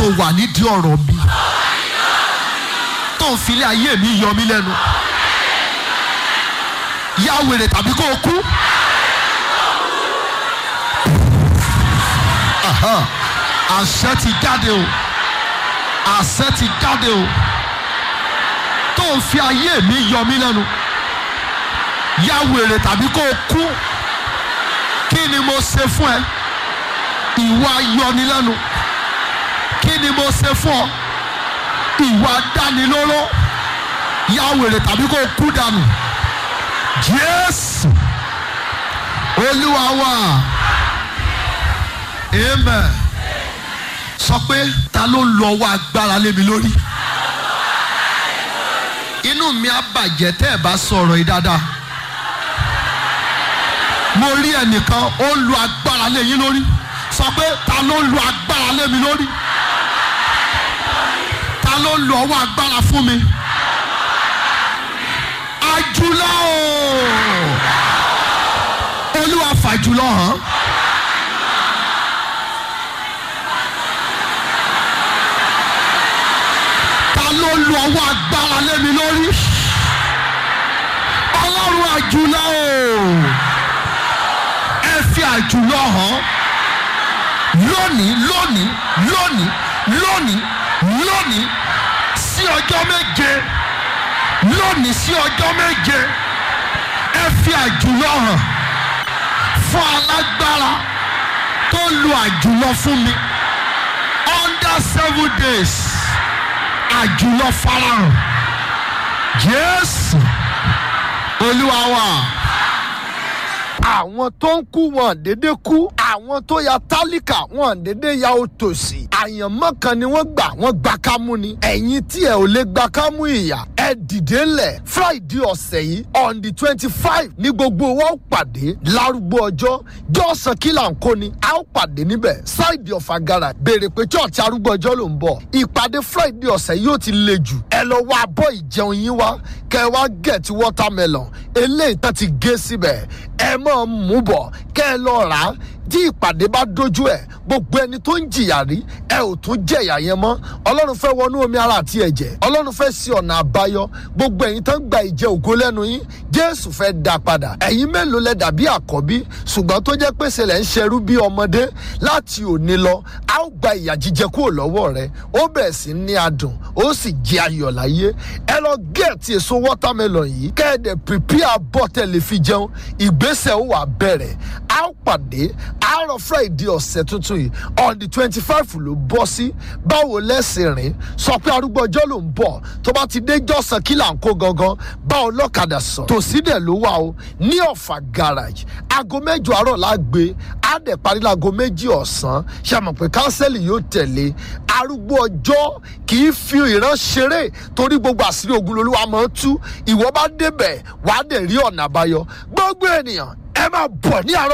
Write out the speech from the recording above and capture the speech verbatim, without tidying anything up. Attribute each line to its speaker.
Speaker 1: wà nídìí ọ̀rọ̀ mi tó ń filé ayé mi yọ mí lẹ́nu yá wèrè tàbí kó o kú. Àṣẹ ti jáde o, àṣẹ ti jáde o, tó ń fi ayé mi yọ mí lẹ́nu yá wèrè tàbí kó o kú. Kí ni mo ṣe fún ẹ? Ìwà yọnilẹ́nu. Kí ni mo ṣe fún ọ? Ìwà dánilóró. Yá wèrè tàbí kó o kú dànù. Jésù Olúwa wa. Amen. Sọ pé ta ló ń lo ọwọ́ agbára lé mi lórí? Inú mi á bàjẹ́ tẹ́ ẹ bá sọ̀rọ̀ yìí dáadáa. Mo rí ẹnìkan ó ń lo agbára lé yín lórí. Sọ pé ta ló ń lo agbára lé mi lórí? Ta ló ń lo ọwọ́ agbára fún mi? Àjùlọ o. Olúwa fàjùlọ hàn. Ta ló ń lo ọwọ́ agbára lé mi lórí? Ọlọ́run àjùlọ o. Ẹ fi àjùlọ hàn. Lónìí lónìí lónìí lónìí lónìí sí ọjọ́ méje lónìí sí ọjọ́ méje ẹ fi àjùlọ hàn fún alágbára tó lu àjùlọ fún mi under seven days àjùlọ farahàn Jésù Olúwa wa. Àwọn tó ń kú wọn dédé kú, àwọn tó ya tálíkà wọn dédé ya òtòṣì. Àyànmọ́ kan ni wọ́n gbà, wọ́n gba kámú ni. Ẹ̀yin tí ẹ ò lè gba kámú ìyà, ẹ dìde ńlẹ̀. Friday ọ̀sẹ̀ yìí on the twenty five ní gbogbo wa ó pàdé lárúgbó ọjọ́. Jọ́sàn kí là ń kó ni, a ó pàdé níbẹ̀. Side of Agara béèrè pé church arúgbó ọjọ́ ló ń bọ̀. Ìpàdé Friday ọ̀sẹ̀ yìí ó ti le jù. Ẹ lọ wá abọ́ ìjẹun yín wá, kẹ́ wá get watermelon. Eléyìí tán ti gé síbẹ̀. Ẹ mọ̀ mú bọ̀ kẹ́ ẹ lọ rà á tí ìpàdé bá dojú ẹ̀ gbogbo ẹni tó ń jìyà rí ẹ ò tún jẹ̀yà yẹn mọ́. Ọlọ́run fẹ́ wọnú omi ara àti ẹ̀jẹ̀. Ọlọ́run fẹ́ sí ọ̀nà àbáyọ. Gbogbo ẹ̀yin tó ń gba ìjẹ ògo lẹ́nu yín Jésù fẹ́ dá padà. Ẹ̀yin mélòó lẹ dàbí àkọ́bí ṣùgbọ́n tó jẹ́ pé ṣẹlẹ̀ ń ṣerú bí ọmọdé láti òní lọ a ó gba ìyà jíjẹ kúrò lọ́wọ́ rẹ. Ó bẹ̀rẹ̀ sí ní adùn ó sì jẹ ayọ̀ láyé. Ẹ lọ gẹ̀ẹ́tì èso watermelon yìí kẹ́ẹ̀dẹ̀ prepare bọ́tẹ̀ lè fi jẹun. Ìgbésẹ̀ ó wà bẹ̀rẹ̀. A ó pàdé àárọ̀ Friday ọ̀sẹ̀ tuntun yìí on the twenty five ló bọ́ sí. Báwo lẹ́sìn rìn sọ pé arúgbó ọjọ́ ló ń bọ̀ tó bá ti dé Jọ́sàn kí là ń kó gangan báwo lọ́kadà sọ tòsí dẹ̀ ló wà o ní Ọ̀fà garage aago mẹ́jọ àárọ̀ la gbé á dẹ̀ parí láago méjì ọ̀sán ṣàmọ̀ pé kánsẹ́lì yóò tẹ̀lé. Arúgbó ọjọ́ kì í fi ìran ṣeré torí gbogbo àṣírí ogun lolúwa máa ń tú. Ìwọ bá débẹ̀ wàá dẹ̀ rí ọ̀nà àbáyọ. Gbogbo ènìyàn ẹ máa bọ̀ ní àárọ̀.